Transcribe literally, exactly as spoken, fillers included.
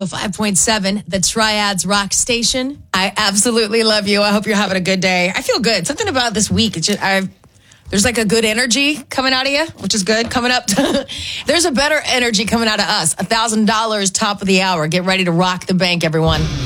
five point seven, the Triads Rock Station. I absolutely love you. I hope you're having a good day. I feel good. Something about this week. It's just, I, there's like a good energy coming out of you, which is good. Coming up, there's a better energy coming out of us. one thousand dollars top of the hour. Get ready to rock the bank, everyone.